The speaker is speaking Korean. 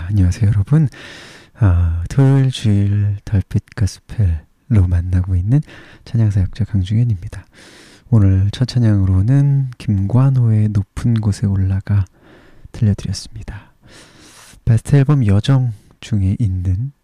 안녕하세요 여러분. 토요일 주일 달빛 가스펠로 만나고 있는 찬양사역자 강중현입니다. 오늘 첫 찬양으로는 김관호의 높은 곳에 올라가 들려드렸습니다. 베스트 앨범 여정 중에 있는